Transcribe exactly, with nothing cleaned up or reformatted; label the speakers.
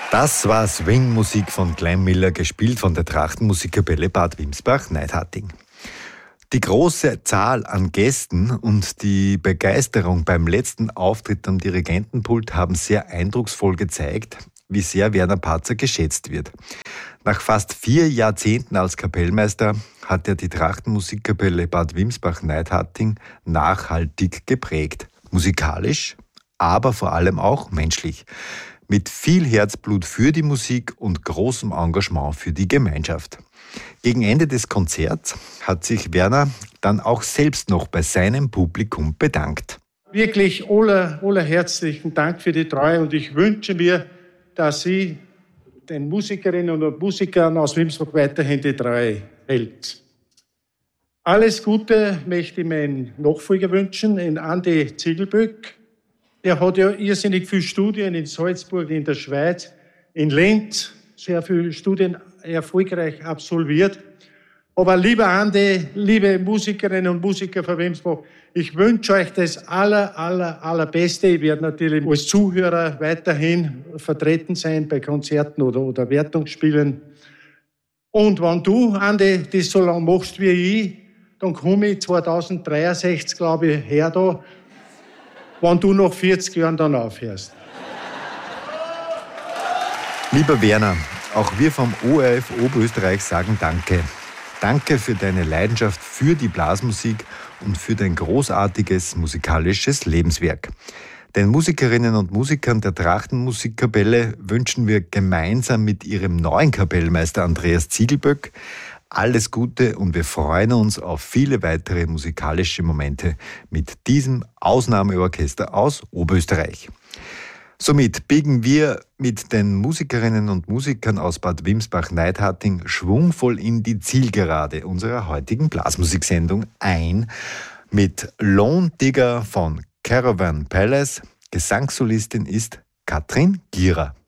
Speaker 1: Das war Swing-Musik von Glenn Miller, gespielt von der Trachtenmusikkapelle Bad Wimsbach-Neidharting. Die große Zahl an Gästen und die Begeisterung beim letzten Auftritt am Dirigentenpult haben sehr eindrucksvoll gezeigt, wie sehr Werner Patzer geschätzt wird. Nach fast vier Jahrzehnten als Kapellmeister hat er die Trachtenmusikkapelle Bad Wimsbach-Neidharting nachhaltig geprägt. Musikalisch, aber vor allem auch menschlich. Mit viel Herzblut für die Musik und großem Engagement für die Gemeinschaft. Gegen Ende des Konzerts hat sich Werner dann auch selbst noch bei seinem Publikum bedankt.
Speaker 2: Wirklich aller, aller herzlichen Dank für die Treue und ich wünsche mir, dass Sie den Musikerinnen und Musikern aus Wimsbach weiterhin die Treue hält. Alles Gute möchte ich meinen Nachfolger wünschen, in Andi Ziegelböck. Er hat ja irrsinnig viele Studien in Salzburg, in der Schweiz, in Linz, sehr viele Studien erfolgreich absolviert. Aber lieber Andi, liebe Musikerinnen und Musiker von Wimsbach, ich wünsche euch das aller, aller, allerbeste. Ich werde natürlich als Zuhörer weiterhin vertreten sein bei Konzerten oder, oder Wertungsspielen. Und wenn du, Andi, das so lange machst wie ich, dann komme ich zweitausenddreiundsechzig, glaube ich, her da, wenn du nach vierzig Jahren dann aufhörst.
Speaker 1: Lieber Werner, auch wir vom O R F Oberösterreich sagen Danke. Danke für deine Leidenschaft für die Blasmusik und für dein großartiges musikalisches Lebenswerk. Den Musikerinnen und Musikern der Trachtenmusikkapelle wünschen wir gemeinsam mit ihrem neuen Kapellmeister Andreas Ziegelböck alles Gute und wir freuen uns auf viele weitere musikalische Momente mit diesem Ausnahmeorchester aus Oberösterreich. Somit biegen wir mit den Musikerinnen und Musikern aus Bad Wimsbach-Neidharting schwungvoll in die Zielgerade unserer heutigen Blasmusiksendung ein mit Lone Digger von Caravan Palace. Gesangssolistin ist Katrin Gierer.